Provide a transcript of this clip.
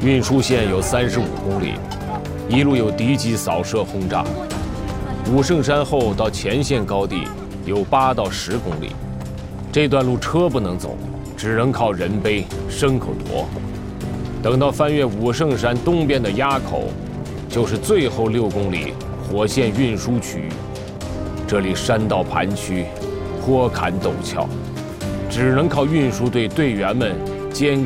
运输线有35公里，一路有敌机扫射轰炸。武圣山后到前线高地有8到10公里，这段路车不能走，只能靠人背、牲口驮。等到翻越武圣山东边的垭口，就是最后6公里火线运输区域。这里山道盘曲，坡坎陡峭，只能靠运输队队员们艰